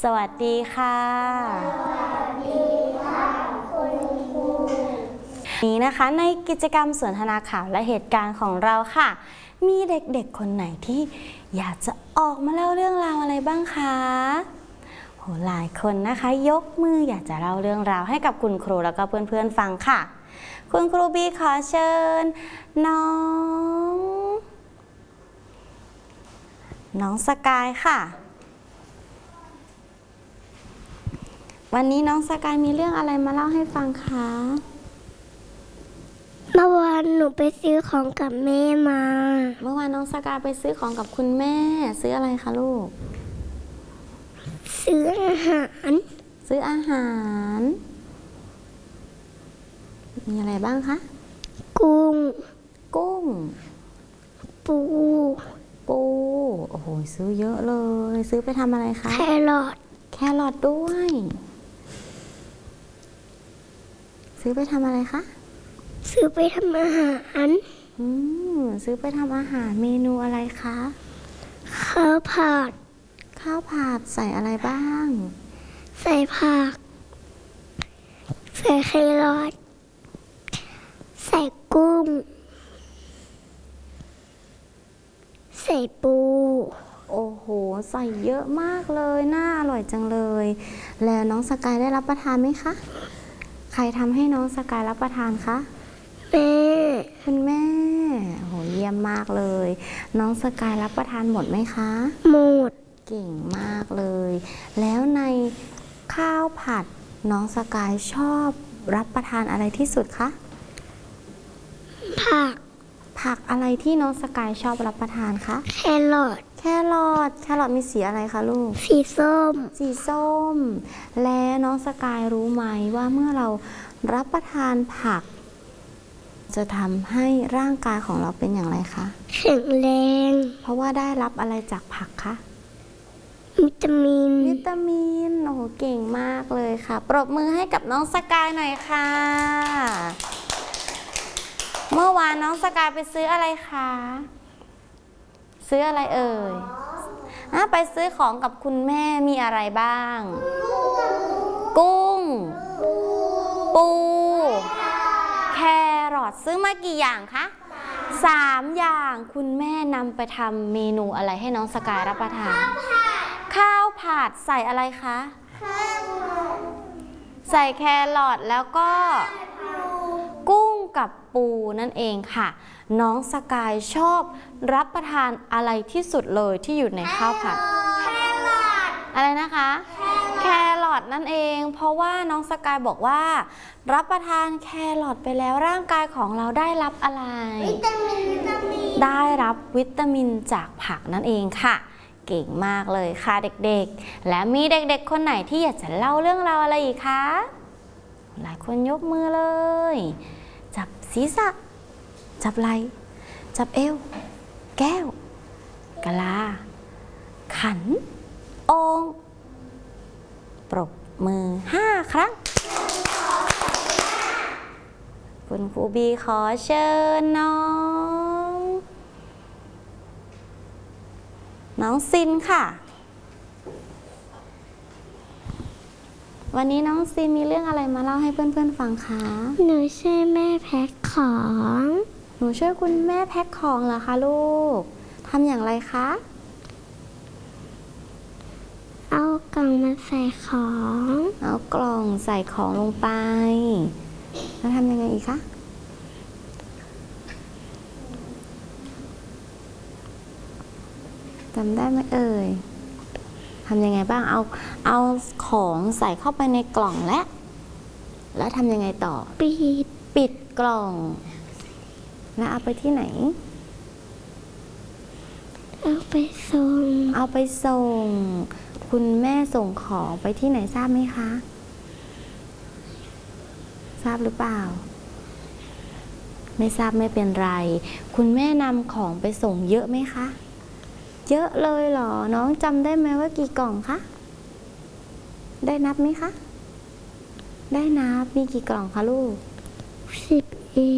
สวัสดีค่ะนี้นะคะในกิจกรรมสนทนาข่าวและเหตุการณ์ของเราค่ะมีเด็กๆคนไหนที่อยากจะออกมาเล่าเรื่องราวอะไรบ้างคะโหหลายคนนะคะยกมืออยากจะเล่าเรื่องราวให้กับคุณครูแล้วก็เพื่อนๆฟังค่ะคุณครูบีขอเชิญน้องสกายค่ะวันนี้น้องสกายมีเรื่องอะไรมาเล่าให้ฟังคะเมื่อวานหนูไปซื้อของกับแม่มาเมื่อวานน้องสกายไปซื้อของกับคุณแม่ซื้ออะไรคะลูกซื้ออาหารมีอะไรบ้างคะกุ้งปูโอ้โหซื้อเยอะเลยซื้อไปทำอะไรคะแครอทด้วยซื้อไปทำอะไรคะซื้อไปทำอาหารซื้อไปทำอาหารเมนูอะไรคะข้าวผัดใส่อะไรบ้างใส่ผักใส่แครอทใส่กุ้งใส่ปูโอ้โหใส่เยอะมากเลยน่าอร่อยจังเลยแล้วน้องสกายได้รับประทานไหมคะใครทำให้น้องสกายรับประทานคะคุณแม่โหเยี่ยมมากเลยน้องสกายรับประทานหมดไหมคะหมดเก่งมากเลยแล้วในข้าวผัดน้องสกายชอบรับประทานอะไรที่สุดคะผักอะไรที่น้องสกายชอบรับประทานคะแครอทมีสีอะไรคะลูกสีส้มและน้องสกายรู้ไหมว่าเมื่อเรารับประทานผักจะทำให้ร่างกายของเราเป็นอย่างไรคะแข็งแรงเพราะว่าได้รับอะไรจากผักคะวิตามินโอ้โหเก่งมากเลยค่ะปรบมือให้กับน้องสกายหน่อยค่ะเมื่อวานน้องสกายไปซื้ออะไรคะซื้ออะไรเอ่ยไปซื้อของกับคุณแม่มีอะไรบ้างกุ้งปูแครอทซื้อมากี่อย่างคะ3 อย่างคุณแม่นำไปทำเมนูอะไรให้น้องสกายรับประทานข้าวผัดใส่อะไรคะใส่แครอทแล้วก็กุ้งกับปูนั่นเองค่ะน้องสกายชอบรับประทานอะไรที่สุดเลยที่อยู่ในข้าวผัดอะไรนะคะแครอทนั่นเองเพราะว่าน้องสกายบอกว่ารับประทานแครอทไปแล้วร่างกายของเราได้รับอะไรวิตามินได้รับวิตามินจากผักนั่นเองค่ะเก่งมากเลยค่ะเด็กๆและมีเด็กๆคนไหนที่อยากจะเล่าเรื่องราวอะไรอีกคะหลายคนยกมือเลยจับศีรษะจับไหล่จับเอวแก้วกะลาขันโอ่งปรบมือ5 ครั้งคุณครูบีขอเชิญน้องซินค่ะวันนี้น้องซินมีเรื่องอะไรมาเล่าให้เพื่อนๆฟังคะหนูช่วยแม่แพ็คของหนูช่วยคุณแม่แพ็คของเหรอคะลูกทำอย่างไรคะเอากล่องมาใส่ของเอากล่องใส่ของลงไปแล้วทำยังไงอีกคะจำได้ไหมเอ่ยทำยังไงบ้างเอาของใส่เข้าไปในกล่องแล้วทำยังไงต่อปิดกล่องแล้วเอาไปที่ไหนเอาไปส่งคุณแม่ส่งของไปที่ไหนทราบไหมคะทราบหรือเปล่าไม่ทราบไม่เป็นไรคุณแม่นำของไปส่งเยอะไหมคะเยอะเลยเหรอน้องจำได้ไหมว่ากี่กล่องคะได้นับไหมคะได้นับมีกี่กล่องคะลูก 10